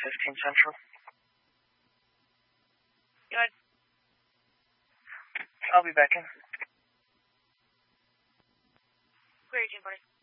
15 Central. Good. I'll be back in. Clear, 1840.